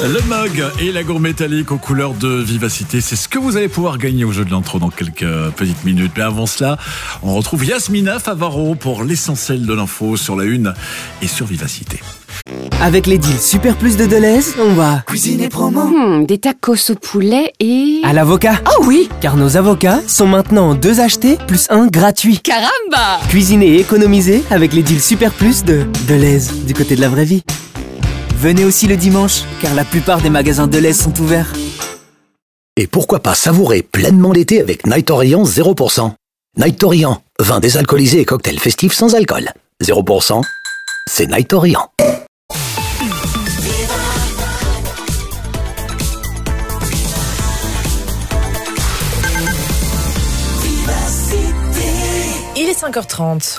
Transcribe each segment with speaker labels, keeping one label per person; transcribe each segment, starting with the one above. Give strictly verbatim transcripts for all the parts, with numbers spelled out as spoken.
Speaker 1: Le mug et la gourde métallique aux couleurs de vivacité, c'est ce que vous allez pouvoir gagner au jeu de l'intro dans quelques petites minutes. Mais avant cela, on retrouve Yasmina Favaro pour l'essentiel de l'info sur la une et sur Vivacité.
Speaker 2: Avec les deals Super Plus de Deleuze, on va
Speaker 3: cuisiner promo.
Speaker 4: Hmm, des tacos au poulet et...
Speaker 2: à l'avocat.
Speaker 4: Ah oui,
Speaker 2: Car nos avocats sont maintenant deux achetés plus un gratuit.
Speaker 4: caramba!
Speaker 2: Cuisiner et économiser avec les deals Super Plus de Deleuze, du côté de la vraie vie. Venez aussi le dimanche, car la plupart des magasins Deleuze sont ouverts.
Speaker 3: Et pourquoi pas savourer pleinement l'été avec Night Orient zéro pour cent. Night Orient, vin désalcoolisé et cocktail festif sans alcool. zéro pour cent, c'est Night Orient.
Speaker 5: Il est cinq heures trente.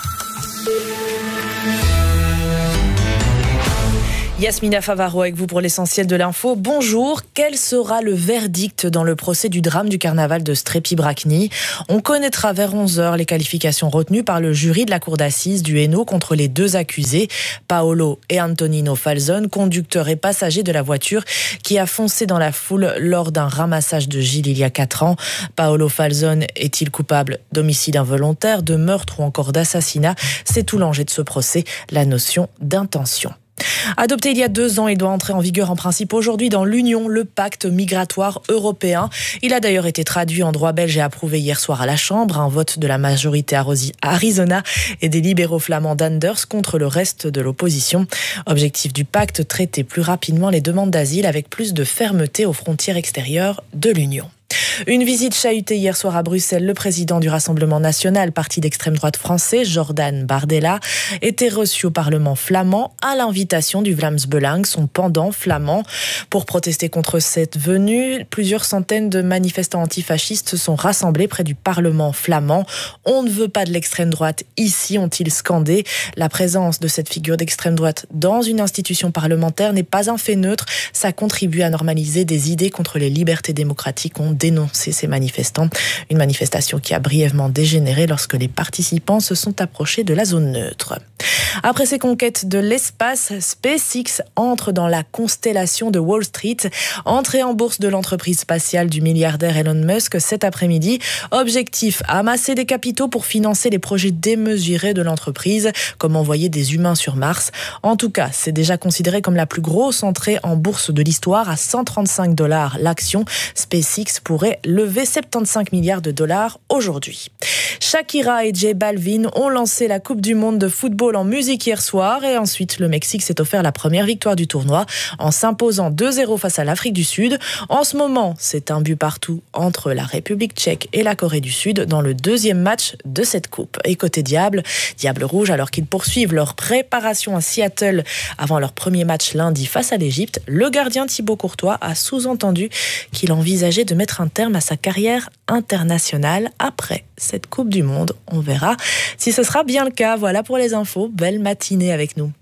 Speaker 5: Yasmina Favaro avec vous pour l'essentiel de l'info. Bonjour, quel sera le verdict dans le procès du drame du carnaval de Strépy-Bracni? On connaîtra vers onze heures les qualifications retenues par le jury de la cour d'assises du Hainaut contre les deux accusés, Paolo et Antonino Falzone, conducteur et passager de la voiture qui a foncé dans la foule lors d'un ramassage de Gilles il y a quatre ans. Paolo Falzone est-il coupable d'homicide involontaire, de meurtre ou encore d'assassinat? C'est tout l'enjeu de ce procès, la notion d'intention. Adopté il y a deux ans, il doit entrer en vigueur en principe aujourd'hui dans l'Union, le pacte migratoire européen. Il a d'ailleurs été traduit en droit belge et approuvé hier soir à la Chambre, un vote de la majorité Arizona et des libéraux flamands d'Anders contre le reste de l'opposition. Objectif du pacte, traiter plus rapidement les demandes d'asile avec plus de fermeté aux frontières extérieures de l'Union. Une visite chahutée hier soir à Bruxelles. Le président du Rassemblement national, parti d'extrême droite français, Jordan Bardella, était reçu au Parlement flamand à l'invitation du Vlaams Belang, son pendant flamand. Pour protester contre cette venue, plusieurs centaines de manifestants antifascistes se sont rassemblés près du Parlement flamand. On ne veut pas de l'extrême droite ici, ont-ils scandé. La présence de cette figure d'extrême droite dans une institution parlementaire n'est pas un fait neutre. Ça contribue à normaliser des idées contre les libertés démocratiques, ont dénoncé ces manifestants. Une manifestation qui a brièvement dégénéré lorsque les participants se sont approchés de la zone neutre. Après ses conquêtes de l'espace, SpaceX entre dans la constellation de Wall Street. Entrée en bourse de l'entreprise spatiale du milliardaire Elon Musk cet après-midi. Objectif, amasser des capitaux pour financer les projets démesurés de l'entreprise, comme envoyer des humains sur Mars. En tout cas, c'est déjà considéré comme la plus grosse entrée en bourse de l'histoire à cent trente-cinq dollars l'action. SpaceX pourrait lever soixante-quinze milliards de dollars aujourd'hui. Shakira et J Balvin ont lancé la Coupe du Monde de football en musique hier soir et ensuite le Mexique s'est offert la première victoire du tournoi en s'imposant deux zéro face à l'Afrique du Sud. En ce moment, c'est un but partout entre la République tchèque et la Corée du Sud dans le deuxième match de cette coupe. Et côté Diable, Diable Rouge, alors qu'ils poursuivent leur préparation à Seattle avant leur premier match lundi face à l'Égypte, le gardien Thibaut Courtois a sous-entendu qu'il envisageait de mettre un terme à sa carrière internationale après cette Coupe du Monde. On verra si ce sera bien le cas. Voilà pour les infos. Belle matinée avec nous.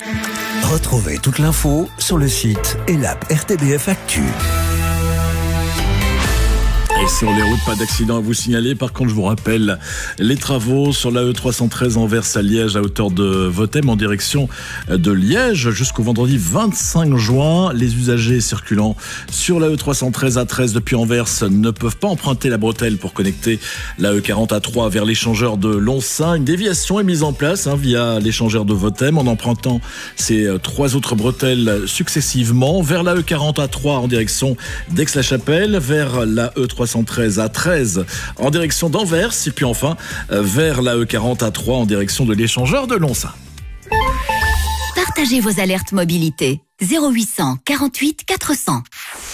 Speaker 6: Retrouvez toute l'info sur le site et l'app R T B F Actu.
Speaker 1: Et sur les routes, pas d'accident à vous signaler. Par contre, je vous rappelle les travaux sur la E trois cent treize Anvers à Liège à hauteur de Vothème en direction de Liège jusqu'au vendredi vingt-cinq juin. Les usagers circulant sur la E trois cent treize A treize depuis Anvers ne peuvent pas emprunter la bretelle pour connecter la E quarante A trois vers l'échangeur de Lonsin. Une déviation est mise en place hein, via l'échangeur de Vothème en empruntant ces trois autres bretelles successivement vers la E quarante A trois en direction d'Aix-la-Chapelle, vers la E trois cent treize A treize en direction d'Anvers et puis enfin vers la E quarante A trois en direction de l'échangeur de Lonsin.
Speaker 7: Partagez vos alertes mobilité. zéro huit cent quarante-huit quatre cents.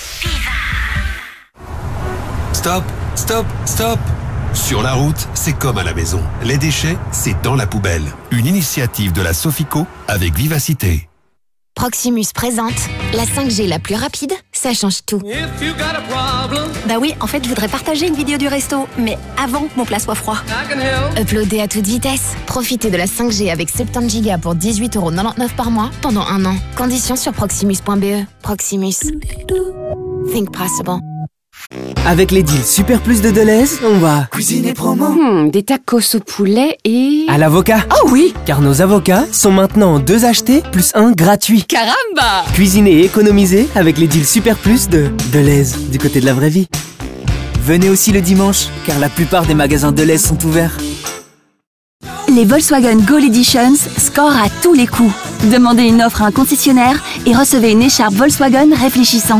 Speaker 8: Stop, stop, stop. Sur la route, c'est comme à la maison. Les déchets, c'est dans la poubelle. Une initiative de la Sofico avec Vivacité.
Speaker 9: Proximus présente la cinq G la plus rapide, ça change tout. Bah oui, en fait, je voudrais partager une vidéo du resto, mais avant que mon plat soit froid. Uploader à toute vitesse. Profitez de la cinq G avec soixante-dix gigas pour dix-huit euros quatre-vingt-dix-neuf par mois pendant un an. Conditions sur proximus point b e. Proximus. Think possible.
Speaker 2: Avec les deals Super Plus de Deleuze, on va
Speaker 6: Cuisiner promo.
Speaker 4: Hmm, des tacos au poulet et...
Speaker 2: à l'avocat.
Speaker 4: Oh oui!
Speaker 2: Car nos avocats sont maintenant deux achetés plus un gratuit.
Speaker 4: Caramba!
Speaker 2: Cuisiner et économiser avec les deals Super Plus de Deleuze, du côté de la vraie vie. Venez aussi le dimanche, car la plupart des magasins Deleuze sont ouverts.
Speaker 7: Les Volkswagen Gold Editions scorent à tous les coups. Demandez une offre à un concessionnaire et recevez une écharpe Volkswagen réfléchissante.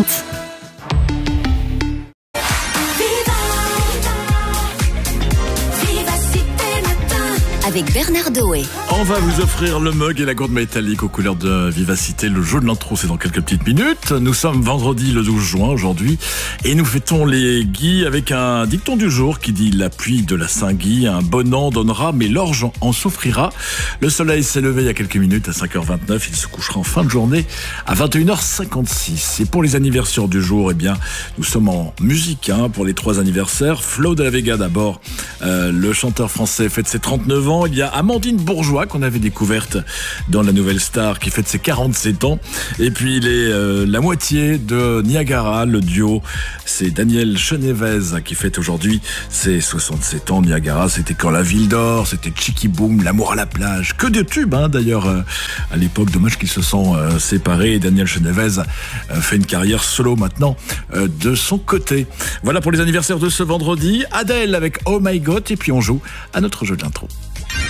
Speaker 9: Avec Bernard Doé.
Speaker 1: On va vous offrir le mug et la gourde métallique aux couleurs de Vivacité. Le jeu de l'intro, c'est dans quelques petites minutes. Nous sommes vendredi le douze juin aujourd'hui et nous fêtons les Guy avec un dicton du jour qui dit: la pluie de la Saint-Guy, un bon an donnera, mais l'orge en souffrira. Le soleil s'est levé il y a quelques minutes à cinq heures vingt-neuf. Il se couchera en fin de journée à vingt et une heures cinquante-six. Et pour les anniversaires du jour, eh bien, nous sommes en musique hein, pour les trois anniversaires. Flo de la Vega d'abord, euh, le chanteur français fête ses trente-neuf ans. Il y a Amandine Bourgeois qu'on avait découverte dans La Nouvelle Star qui fête ses quarante-sept ans. Et puis il est euh, la moitié de Niagara, le duo. C'est Daniel Chenevez qui fête aujourd'hui ses soixante-sept ans. Niagara, c'était Quand la ville dort, c'était Chicky Boom, L'amour à la plage. Que de tubes hein, d'ailleurs euh, à l'époque. Dommage qu'ils se sont euh, séparés. Et Daniel Chenevez euh, fait une carrière solo maintenant euh, de son côté. Voilà pour les anniversaires de ce vendredi. Adèle avec Oh My God. Et puis on joue à notre jeu de l'intro.